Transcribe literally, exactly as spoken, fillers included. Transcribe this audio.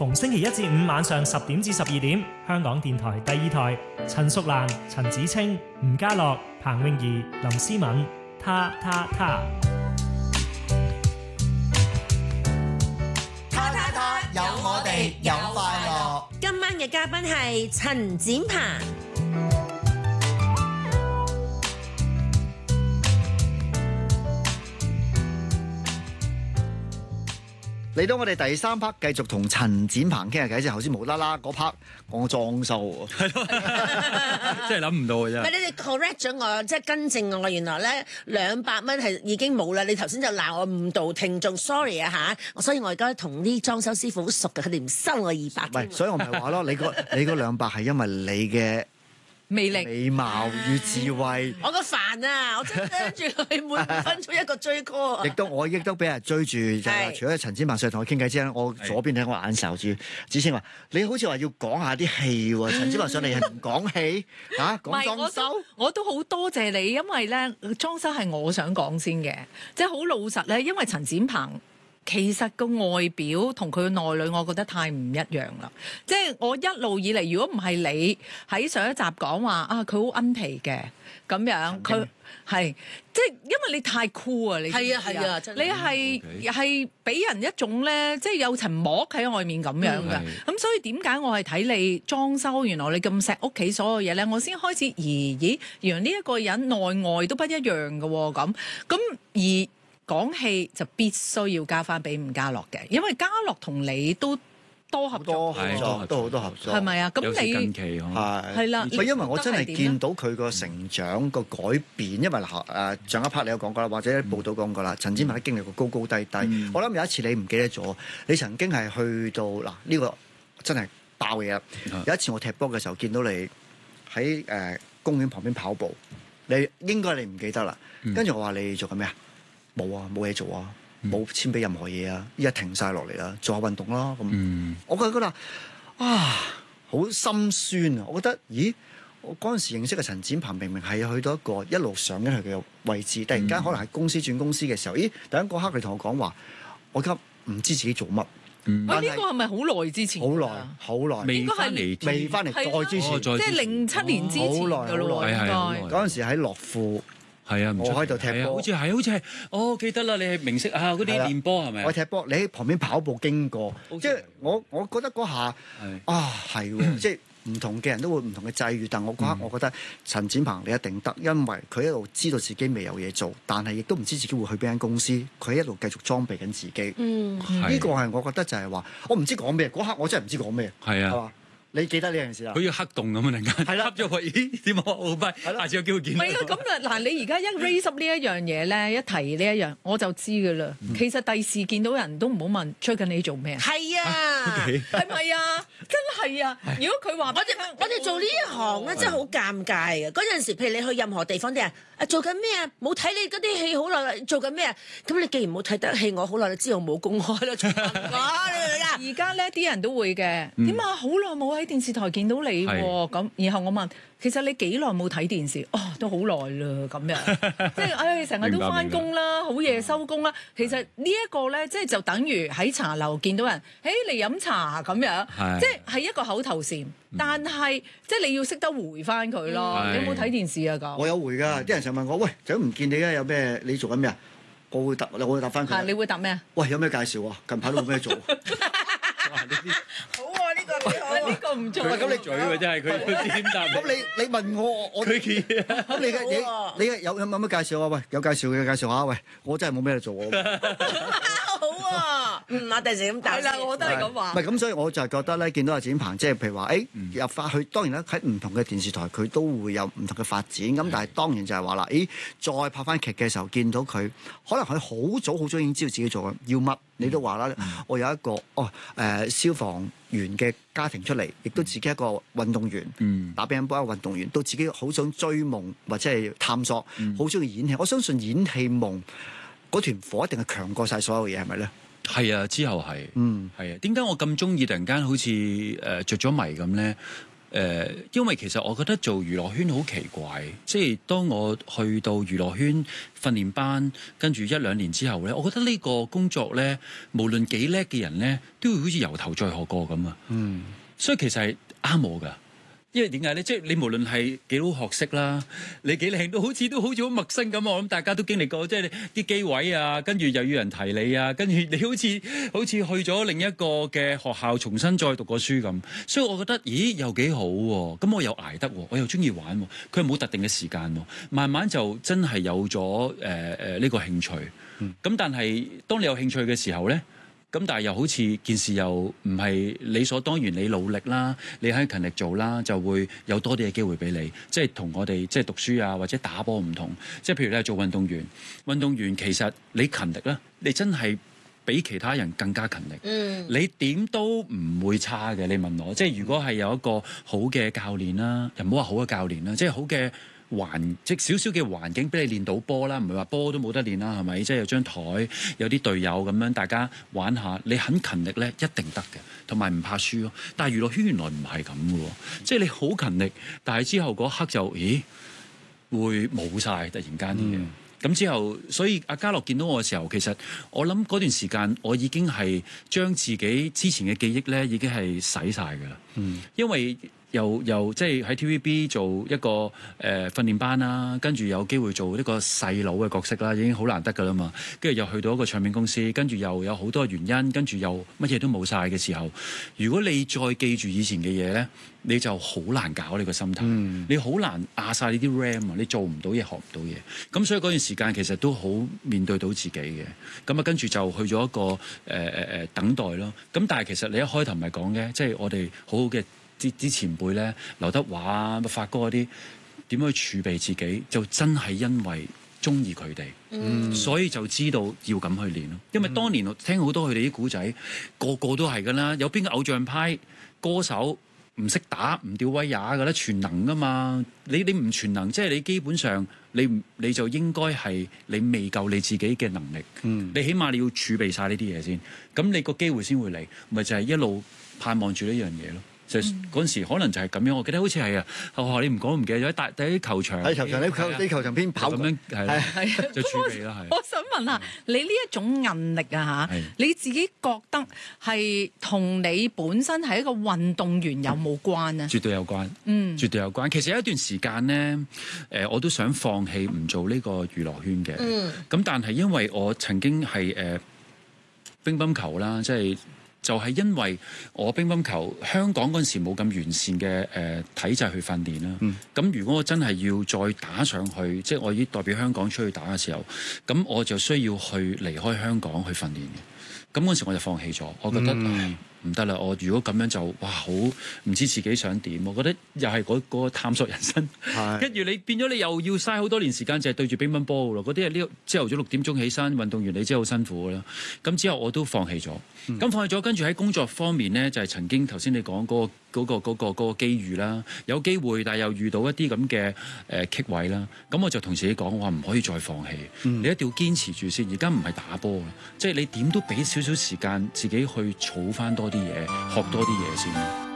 逢星期一至五晚上十點至十二點，香港電台第二台，陳淑蘭、陳子清、吳家樂、彭詠儀、林思敏，他他他。 他他他，有我哋有快樂。 今晚嘅嘉賓係陳展鵬。 嚟到我哋第三 part，繼續同陳展鵬傾下偈。即係頭先無啦啦嗰 part 講裝修喎， 係咯，真係諗唔到嘅啫。 唔係你哋 correct 咗我，即係更正我。原來咧兩百蚊係已經冇啦。你頭先就鬧我誤導聽眾 ，sorry 啊嚇。所以我而家同啲裝修師傅好熟嘅，佢哋唔收我二百。 唔係，所以我咪話咯，你個你嗰兩百係因為你嘅魅力、 美貌與智慧。 我個煩啊！我真係跟住佢每五分鐘一個追 call。 亦都我亦都俾人追住，就係除咗陳展鵬上嚟同我傾偈之後，我左邊睇我眼睄住子清話：你好似話要講下啲戲喎。陳展鵬上嚟係唔講戲嚇，講裝修。 我都好多謝你，因為咧裝修係我想講先嘅，即係好老實咧，因為陳展鵬。其實個外表同佢嘅內裏，我覺得太唔一樣啦。即係我一路以嚟，如果唔係你喺上一集講話啊，佢好奀皮嘅咁樣，佢係即係因為你太酷啊！你係啊係啊，真係你係係俾人一種咧，即係有層膜喺外面咁樣嘅。咁所以點解我係睇你裝修，原來你咁錫屋企所有嘢咧，我先開始咦咦，原來呢一個人內外都不一樣嘅喎。咁咁而。講戲就必須要加翻俾吳家樂嘅，因為家樂同你都多合作， 合作都好多合作， 係咪啊？咁你近期係係啦， 唔係因為我真係見到佢個成長個改變，因為嗱誒上一 part 你有講過啦，或者報道講過啦，陳展鵬都經歷過高高低低。嗯、我諗有一次你唔記得咗，你曾經係去到嗱呢、呢個真係爆嘢啦！嗯、有一次我踢波嘅時候見到你喺誒、呃、公園旁邊跑步，你應該你唔記得啦。跟住我話你做緊咩啊？冇啊，冇嘢做啊，冇簽俾任何嘢啊！依家停晒落嚟啦，做下運動啦咁。嗯、我覺得啊，好心酸啊！我覺得，咦，我嗰陣時認識嘅陳展鵬，明明係去到一個一路上緊佢嘅位置，突然間可能係公司轉公司嘅時候，咦？突然嗰刻佢同我講話，我而家唔知自己做乜。 嗯，呢個係咪好耐之前？ 好耐，好耐， 未翻嚟， 未翻嚟，再之前， 即係零七年之前嘅咯喎，應該嗰陣時喺樂富。 係啊， 我喺度踢波， 好似係，好似係，哦，記得啦，你係明星啊，嗰啲練波係咪？ 我踢波，你喺旁邊跑步經過，即係我，我覺得嗰下啊，係喎，即係唔同嘅人都會唔同嘅際遇，但我嗰刻我覺得陳展鵬你一定得，因為佢一路知道自己未有嘢做，但係亦都唔知自己會去邊間公司，佢一路繼續裝備緊自己。嗯，呢個係我覺得就係話，我唔知講咩，嗰刻我真係唔知講咩。係啊。你記得呢樣事啊？ 好似黑洞咁啊！突然間，係啦，噏咗佢，咦？點啊？好快，下次有機會見到。 唔係啊！咁啊，嗱，你而家一 raise up 呢一樣嘢咧，一提呢一樣，我就知噶啦。其實第時見到人都唔好問最近你做咩啊？ 係啊， 係咪啊？真係啊！如果佢話我哋我哋做呢一行咧，真係好尷尬嘅。嗰陣時，譬如你去任何地方啲人啊，做緊咩啊？冇睇你嗰啲戲好耐啦，做緊咩啊？咁你既然冇睇得戲我好耐，你知道我冇公開啦。 而家咧啲人都會嘅，點啊？好耐冇喺電視台見到你喎，咁然後我問，其實你幾耐冇睇電視？哦，都好耐啦，咁樣，即係唉，成日都翻工啦，好夜收工啦。其實呢一個咧，即係就等於喺茶樓見到人，誒嚟飲茶咁樣，即係係一個口頭禪，但係即係你要識得回翻佢咯。你有冇睇電視啊？咁我有回㗎，啲人成日問我，喂，就唔見你啊？有咩？你做緊咩啊？我會答，我會答翻佢。 你會答咩啊？ 喂，有咩介紹啊？近排都冇咩做。 好啊，呢個幾好， 呢個唔錯。 咁你嘴喎真係，佢佢點答？ 咁你你問我，我佢嘅咁你嘅你你有有冇乜介紹啊？喂，有介紹嘅介紹下。喂，我真係冇咩做喎。 好啊，嗯，我第時咁答啦，我都係咁話。 唔係咁，所以我就係覺得咧，見到阿展鵬，即係譬如話，誒入翻去，當然啦，喺唔同嘅電視台，佢都會有唔同嘅發展。咁但係當然就係話啦，誒再拍翻劇嘅時候，見到佢，可能佢好早好早已經知道自己做緊要乜。你都話啦，我有一個哦誒消防員嘅家庭出嚟，亦都自己一個運動員，打乒乓波一個運動員，到自己好想追夢或者係探索，好中意演戲。我相信演戲夢嗰團火一定係強過晒所有嘢，係咪咧？ 係啊，之後係，嗯，係啊。點解我咁中意突然間好似誒著咗迷咁咧？ 呃，因為其實我覺得做娛樂圈好奇怪，即係當我去到娛樂圈訓練班，跟住一兩年之後咧，我覺得呢個工作咧，無論幾叻嘅人咧，都會好似由頭再學過咁啊。嗯，所以其實係啱我㗎。因為點解咧？即係你無論係幾好學識啦，你幾靚都好似都好似好陌生咁。我諗大家都經歷過，即係啲機位啊，跟住又要人提你啊，跟住你好似好似去咗另一個嘅學校重新再讀過書咁。所以我覺得，咦，又幾好喎！咁我又捱得喎，我又中意玩喎。佢係冇特定嘅時間喎，慢慢就真係有咗誒誒呢個興趣。咁、嗯、但係當你有興趣嘅時候咧。咁但係又好似件事又唔係理所當然，你努力啦，你喺勤力做啦，就會有多啲嘅機會俾你。即係同我哋即係讀書啊或者打波唔同。即係譬如你係做運動員，運動員其實你勤力啦，你真係比其他人更加勤力。嗯，你點都唔會差嘅。你問我，即係如果係有一個好嘅教練啦，又唔好話好嘅教練啦，即係好嘅。環即少少嘅環境俾你練到波啦，唔係話波都冇得練啦，係咪？即係有張台，有啲隊友咁樣，大家玩下。你很勤力咧，一定得嘅，同埋唔怕輸咯。但係娛樂圈原來唔係咁嘅喎，即係你好勤力，但係之後嗰刻就咦會冇晒，突然間啲嘢。咁、嗯、之後，所以阿嘉樂見到我嘅時候，其實我諗嗰段時間，我已經係將自己之前嘅記憶咧，已經係洗晒㗎啦。嗯，因為。又又即係喺 T V B 做一個誒、呃、訓練班啦，跟住有機會做一個細佬嘅角色啦，已經好難得㗎啦嘛。跟住又去到一個唱片公司，跟住又有好多原因，跟住又乜嘢都冇晒嘅時候，如果你再記住以前嘅嘢咧，你就好難搞呢個心態。嗯、你好難壓晒呢啲 RAM 啊，你做唔到嘢，學唔到嘢。咁所以嗰段時間其實都好面對到自己嘅。咁啊，跟住就去咗一個誒誒誒等待咯。咁但係其實你一開頭咪講嘅，即係我哋好好嘅。啲啲前輩咧，劉德華啊、發哥嗰啲點樣去儲備自己，就真係因為中意佢哋，嗯、所以就知道要咁去練咯。因為當年我聽好多佢哋啲古仔，個個都係噶啦。有邊個偶像派歌手唔識打唔吊威亞噶咧？全能噶嘛？你你唔全能，即係你基本上你你就應該係你未夠你自己嘅能力。嗯、你起碼你要儲備晒呢啲嘢先，咁你個機會先會嚟，咪就係一路盼望住呢樣嘢咯。就嗰陣時可能就係咁樣，我記得好似係啊，學校你唔講唔記得咗，喺大喺啲球場，喺球場啲球啲球場邊跑咁樣，係啦，就儲備啦，係。 我想問下你呢一種韌力啊嚇，你自己覺得係同你本身係一個運動員有冇關啊？ 絕對有關，嗯，絕對有關。其實有一段時間咧，誒我都想放棄唔做呢個娛樂圈嘅，嗯，咁但係因為我曾經係誒乒乓球啦，即係。就係因為我乒乓球香港嗰陣時冇咁完善嘅誒、呃、體制去訓練啦，咁、嗯、如果我真係要再打上去，即係我已經代表香港出去打嘅時候，咁我就需要去離開香港去訓練嘅。咁嗰陣時我就放棄咗，我覺得唔得啦。我如果咁樣就哇好唔知自己想點，我覺得又係嗰嗰個探索人生。跟住你變咗你又要嘥好多年時間，就係對住乒乓波咯。嗰啲係呢朝頭早六點鐘起身，運動員你知好辛苦噶啦。咁之後我都放棄咗。咁、嗯、放棄咗，跟住喺工作方面咧，就係、是、曾經頭先你講嗰、那個嗰、那個嗰、那個嗰、那個機遇啦，有機會，但係又遇到一啲咁嘅誒棘位啦。咁我就同自己講，我話唔可以再放棄，嗯、你一定要堅持住先。而家唔係打波啦，即係你點都俾少少時間自己去儲翻多啲嘢，學多啲嘢先。